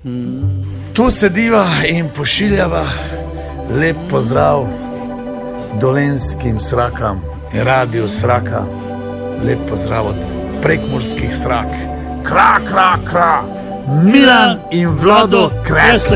Tu sediva in pošiljava lep pozdrav dolenjskim Srakam in radiju Sraka. Lep pozdrav od prekmurskih Srak. Kra, kra, kra, Milan in Vlado Kresle.